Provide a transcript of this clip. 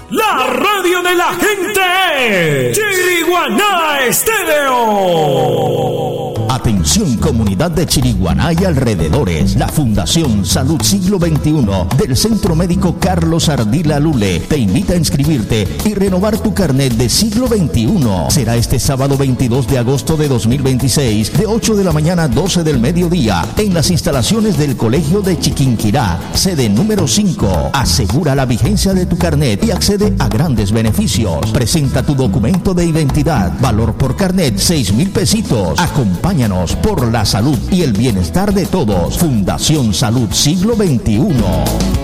La radio de la gente. Chiriguaná Estéreo. Atención comunidad de Chiriguaná y alrededores. La Fundación Salud Siglo XXI del Centro Médico Carlos Ardila Lule te invita a inscribirte y renovar tu carnet de Siglo XXI. Será este sábado 22 de agosto de 2026 de 8 de la mañana a 12 del mediodía en las instalaciones del Colegio de Chiquinquirá, sede número 5. Asegura la vigencia de tu carnet y accede a grandes beneficios. Presenta tu documento de identidad. Valor por carnet 6,000 pesitos. Acompáñanos por la salud y el bienestar de todos. Fundación Salud Siglo XXI.